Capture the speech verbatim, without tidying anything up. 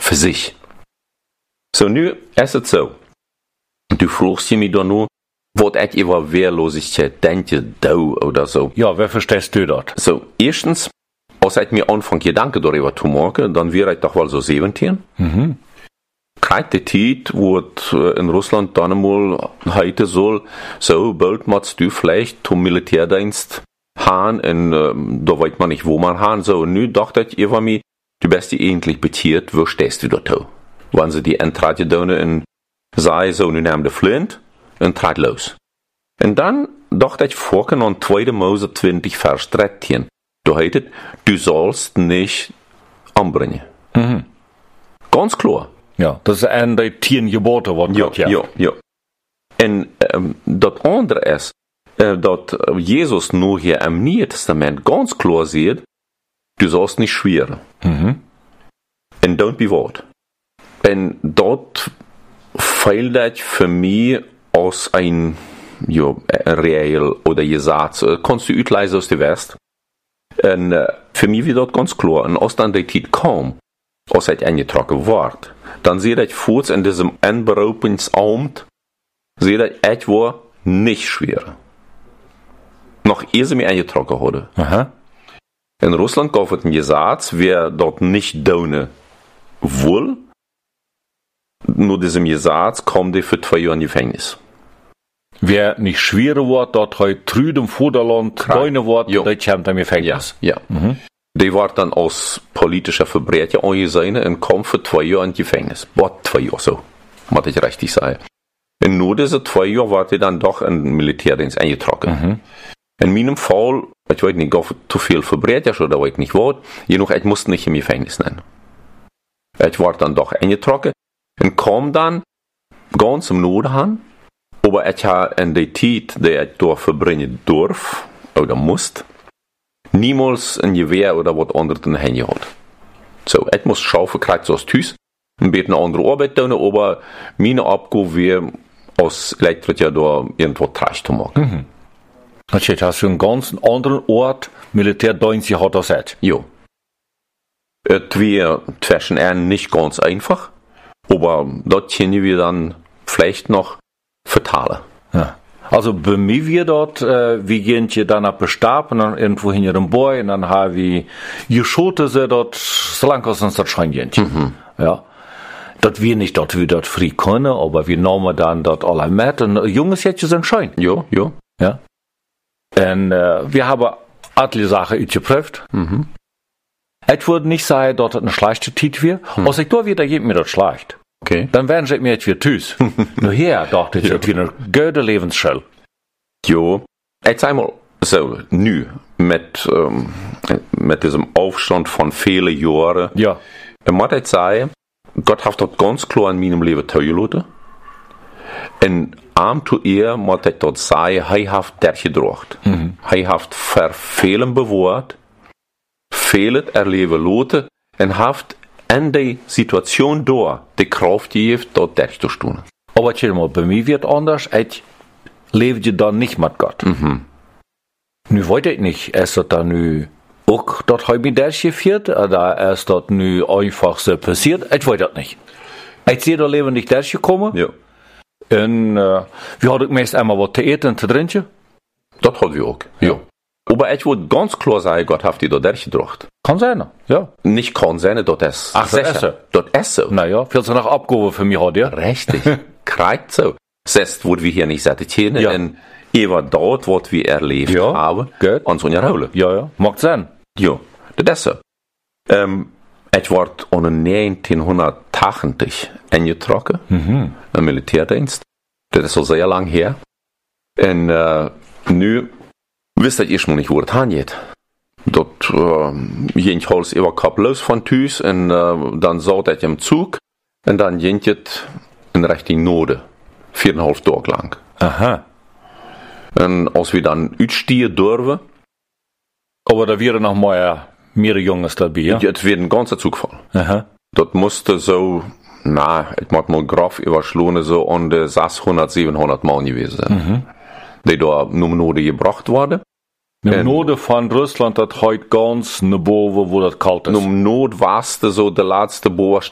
für sich. So, nu ist es so. Du fragst mich da nur, was ich über Wehrlosigkeit denke, da oder so. Ja, wer verstehst du dort? So, erstens, als ich mir anfange, Gedanken darüber zu machen, dann wäre ich doch wohl so siebzehn. Mhm. Kriegt die Zeit, wo es in Russland dann einmal heute soll, so, bald musst du vielleicht zum Militärdienst haben, und äh, da weiß man nicht, wo man haben soll. Und nun dachte ich über mich, du bist die eigentlich betiert, wo stehst du dort? Wenn sie die Entrate da in sei so, nun nehmen die Flint und trat los. Und dann dachte ich vorhin an zweite Mose zwanzig, Vers dreizehn. Da heißt es, du sollst nicht anbringen. Mhm. Ganz klar. Ja, das ist ein der zehn Gebote, was Ja, Gott ja. ja, ja. Und ähm, das andere ist, äh, dass Jesus nur hier im Neuen Testament ganz klar sieht, du sollst nicht schwören. Mhm. Und don't be what. Und dort fehlt das für mich aus ein ja, Regel oder Gesetz. Kannst du utleisen aus der West? Und äh, für mich wird das ganz klar. Und als dann die Zeit kam, als es eingetragen wird, dann sehe ich kurz in diesem Anberufungsamt, sehe ich etwa nicht schwer. Noch ehe sie mir eingetragen hatte. Aha. In Russland gab es ein Gesetz, wer dort nicht donen will, nur diesem Gesetz kommt er für zwei Jahre in Gefängnis. Wer nicht schwere Wort, dort heute trüdem Vaterland, deine Wort, Jo. der kommt am Gefängnis. Ja. Mhm. Die war dann als politischer Verbrecher angesehen und kommt für zwei Jahre in Gefängnis. War zwei Jahre so, muss ich richtig sagen. Und nur diese zwei Jahre war die dann doch in den Militärdienst eingetragen. Mhm. In meinem Fall, ich weiß nicht, ob zu viel Verbrecher oder weiß nicht was, jedoch ich musste nicht im Gefängnis nennen. Ich war dann doch eingetragen und kam dann ganz im Norden an, aber ich habe in der Zeit, die ich dort verbringen durf oder musste, niemals ein Gewehr oder was anderes in den Händen gehabt. So, ich muss schauen, kriegt so aus Tüß, ein bisschen eine andere Arbeit tun, aber meine Abgabe wäre, als Elektriker da irgendwo Trash zu machen. Mhm. Das heißt, hast du einen ganz anderen Ort Militärdienst gehabt als jetzt? Ja. Es wäre zwischen ihnen nicht ganz einfach, aber dort können wir dann vielleicht noch vertalen. Ja. Also bei mir wir dort, äh, wir gehen hier dann ab Stab und dann irgendwo hin ihrem Boy und dann haben wir geschoten sie dort, so lange als uns das schon gehen. Mhm. Ja. Das wir nicht dort wie dort frei können, aber wir nehmen dann dort alle mit und junges Jätchen sind schön. Ja, ja. Ja. Und äh, wir haben alle Sachen überprüft. Mhm. Ich würde nicht sagen, dass das eine schlechte Zeit wäre. Mhm. Als ich da wieder geht mir das schlecht. Okay. Dann werden sie mir jetzt wieder tüß. Nur hier dachte ich, das wäre eine gute Lebensschule. Ja. Ich sag mal so, nu, mit, ähm, mit diesem Aufstand von vielen Jahren, Ja. ich muss ich sagen, Gott hat das ganz klar in meinem Leben teilgelassen. Und am zu ihr muss ich dort sagen, er hat das gedracht. Mhm. Er hat für vielen bewahrt, vieles erleben lassen und hat in der Situation da die Kraft gegeben, dort durchzustehen. Aber chill mal, bei mir wird anders, ich lebe dann nicht mit Gott. Mhm. Nu weiß ich nicht, ist das dann nu auch dort heute mit der geführt, oder ist das nu einfach so passiert? Ich weiß das nicht. Ich sehe da Leben nicht durchgekommen. Ja, Und äh, wir hatten meist einmal was zu essen und zu trinken. das hat wir auch. Ja. Aber ich würde ganz klar sagen, Gott hat die da durchgebracht. Kann sein, ja. Nicht kann sein, das ist Ach, das sicher. ist so. Das ist so. Naja, viel zu nach Abgabe für mich hat, ja. Richtig. Kreigt so. Selbst, wo wir hier nicht sättigen, Ja. und über dort, was wir erlebt Ja, haben, gut. an so einer Rolle. Ja, ja, mag sein. Ja, das ist so. Ähm, ich wurde an neunzehnhundertachtzig eingetragen, Mhm. im Militärdienst. Das ist so sehr lang her. Und äh, nu wisst ihr schon nicht, wo das hingeht. Dort äh, ging ich Hals über Kopf los von Tüß und äh, dann saß ich im Zug und dann ging es in Richtung Norden. Viereinhalb Tage lang. Aha. Und als wir dann ausstehen dürfen, Aber da wäre noch mal mehr Jungs dabei, ja? jetzt wird ein ganzer Zug voll. Aha. Das musste so, na, ich mag mal grob überschlagen, so an der sechshundert, siebenhundert Mann gewesen sein. Mhm. Die da nur Norden gebracht wurden. Im Ähm, Norden von Russland, das heute ganz ne Boven, wo das kalt ist. Und um Nordwesten, so der letzte Bohr